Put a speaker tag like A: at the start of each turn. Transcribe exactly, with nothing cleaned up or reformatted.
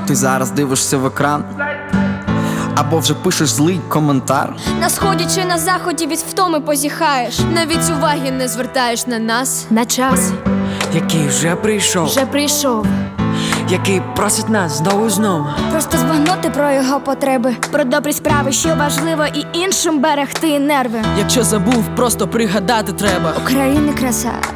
A: Ти зараз дивишся в екран або вже пишеш злий коментар.
B: На сході чи на заході від втоми позіхаєш.
C: Навіть уваги не звертаєш на нас,
B: На час
D: який вже прийшов,
B: вже прийшов.
D: який просить нас знову знову.
B: Просто збагнути про його потреби, про добрі справи, що важливо, і іншим берегти нерви.
E: Якщо забув, просто пригадати треба.
B: України краса,